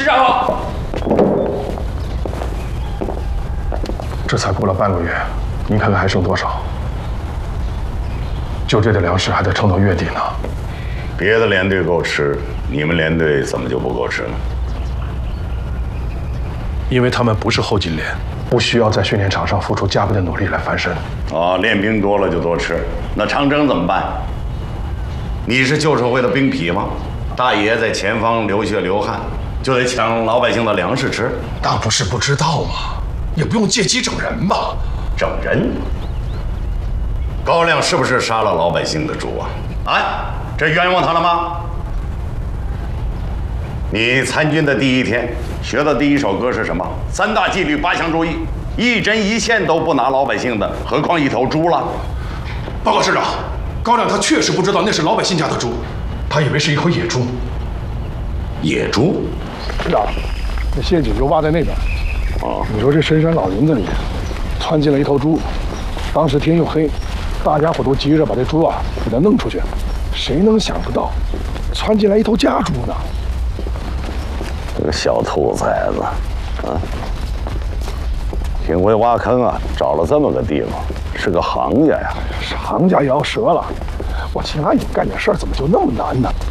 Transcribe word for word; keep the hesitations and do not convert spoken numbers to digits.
站好！ 这才过了半个月，您看看还剩多少？就这点粮食还得撑到月底呢。 别的连队够吃，你们连队怎么就不够吃呢？ 因为他们不是后勤连，不需要在训练场上付出加倍的努力来翻身。 哦，练兵多了就多吃。那长征怎么办？你是旧社会的兵痞吗？大爷在前方流血流汗，就得抢老百姓的粮食吃？ 那不是不知道吗？也不用借机整人吧？ 整人？高亮是不是杀了老百姓的猪啊？啊，这冤枉他了吗？你参军的第一天学的第一首歌是什么？三大纪律八项注意，一针一线都不拿老百姓的，何况一头猪了？ 报告师长，高亮他确实不知道那是老百姓家的猪，他以为是一头野猪。 野猪？ 师长，那陷阱就挖在那边。 哦， 你说这深山老林子里窜进了一头猪，当时天又黑，大家伙都急着把这猪啊给它弄出去，谁能想得到窜进来一头家猪呢？ 这个小兔崽子，啊，挺会挖坑啊，找了这么个地方，是个行家呀。 行家也要折了，我起码也干点事儿，怎么就那么难呢？